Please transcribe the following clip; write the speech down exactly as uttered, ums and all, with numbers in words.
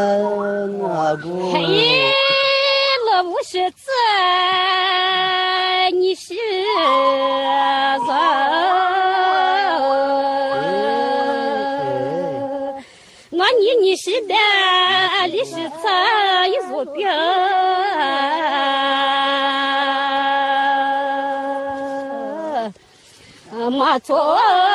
我姑， 嘿，我不是这，你是人，我你你是的，你是这一座兵，马错。